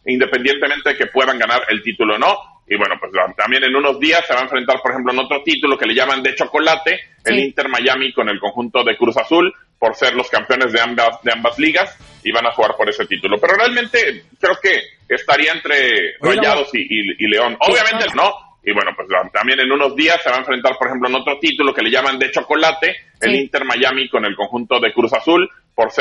independientemente de que puedan ganar el título o no. Y bueno, pues también en unos días se va a enfrentar, por ejemplo, en otro título que le llaman de chocolate, el Inter Miami con el conjunto de Cruz Azul, por ser los campeones de ambas ligas, y van a jugar por ese título. Pero realmente creo que estaría entre Rayados y León. Obviamente no. Y bueno, pues también en unos días se va a enfrentar, por ejemplo, en otro título que le llaman de chocolate, el Inter Miami con el conjunto de Cruz Azul,